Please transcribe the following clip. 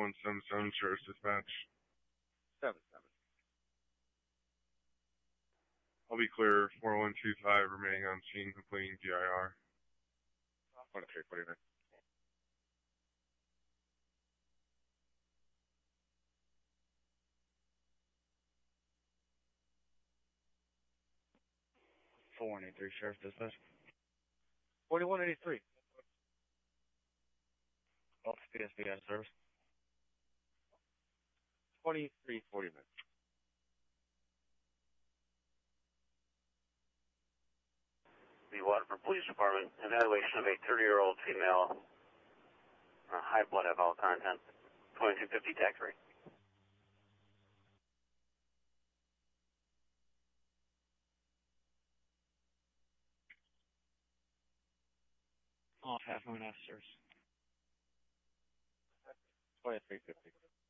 4177 Sheriff's Dispatch. 7-7. I'll be clear. 4125 remaining on scene completing GIR. 1-3-49. Sheriff's Dispatch. 4183. Office PSP out of service. 2349. The Waterford Police Department, evaluation of a 30-year-old female, high blood alcohol content, 2250 tax rate. Off half moon officers. 2350.